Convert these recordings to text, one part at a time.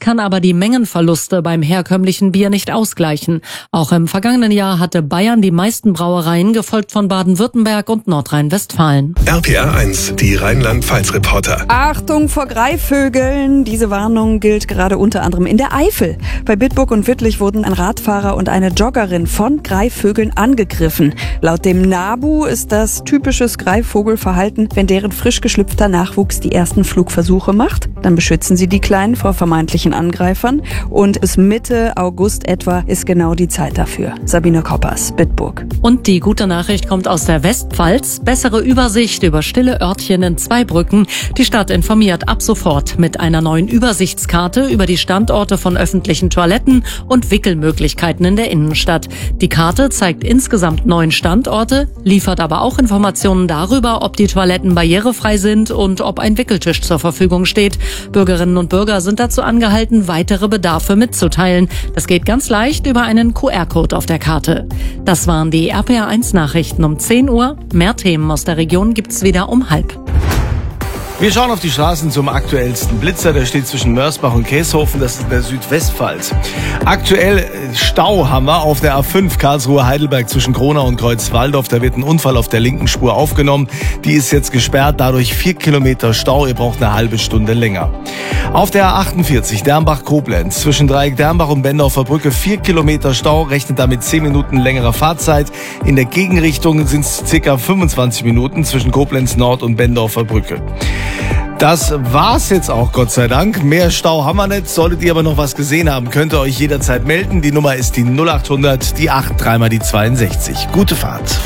kann aber die Mengenverluste beim herkömmlichen Bier nicht ausgleichen. Auch im vergangenen Jahr hatte Bayern die meisten Brauereien, gefolgt von Baden-Württemberg und Nordrhein-Westfalen. RPR 1, die Rheinland-Pfalz-Reporter. Achtung vor Greifvögeln. Diese Warnung gilt gerade unter anderem in der Eifel. Bei Bitburg und Wittlich wurden ein Radfahrer und eine Joggerin von Greifvögeln angegriffen. Laut dem NABU ist das typisches Greifvogelverhalten, wenn deren frisch geschlüpfter Nachwuchs die ersten Flugversuche macht. Dann beschützen sie die Kleinen vor vermeintlichen Angreifern. Und bis Mitte August etwa ist genau die Zeit dafür. Sabine Koppers, Bitburg. Und die gute Nachricht kommt aus der Westpfalz. Bessere Übersicht über stille Örtchen in Zweibrücken. Die Stadt informiert ab sofort mit einer neuen Übersichtskarte über die Standorte von öffentlichen Toiletten und Wickelmöglichkeiten in der Innenstadt. Die Karte zeigt insgesamt 9 Standorte, liefert aber auch Informationen darüber, ob die Toiletten barrierefrei sind und ob ein Wickeltisch zur Verfügung steht. Bürgerinnen und Bürger sind dazu angehalten, weitere Bedarfe mitzuteilen. Das geht ganz leicht über einen QR-Code auf der Karte. Das waren die RPR 1 Nachrichten um 10 Uhr. Mehr Themen aus der Region gibt's wieder um 12:30. Wir schauen auf die Straßen zum aktuellsten Blitzer. Der steht zwischen Mörsbach und Käshofen. Das ist in der Südwestpfalz. Aktuell Stau haben wir auf der A5 Karlsruhe-Heidelberg zwischen Kronau und Kreuzwaldorf. Da wird ein Unfall auf der linken Spur aufgenommen. Die ist jetzt gesperrt, dadurch 4 Kilometer Stau. Ihr braucht eine halbe Stunde länger. Auf der A48 Dernbach-Koblenz zwischen Dreieck Dernbach und Bendorfer Brücke 4 Kilometer Stau. Rechnet damit 10 Minuten längerer Fahrzeit. In der Gegenrichtung sind es ca. 25 Minuten zwischen Koblenz Nord und Bendorfer Brücke. Das war's jetzt auch, Gott sei Dank. Mehr Stau haben wir nicht. Solltet ihr aber noch was gesehen haben, könnt ihr euch jederzeit melden. Die Nummer ist die 0800, die 8, dreimal die 62. Gute Fahrt.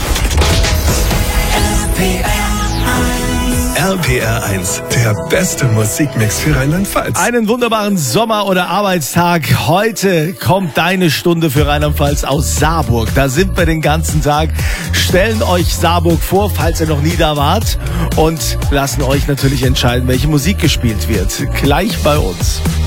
RPR 1, der beste Musikmix für Rheinland-Pfalz. Einen wunderbaren Sommer- oder Arbeitstag. Heute kommt deine Stunde für Rheinland-Pfalz aus Saarburg. Da sind wir den ganzen Tag, stellen euch Saarburg vor, falls ihr noch nie da wart, und lassen euch natürlich entscheiden, welche Musik gespielt wird. Gleich bei uns.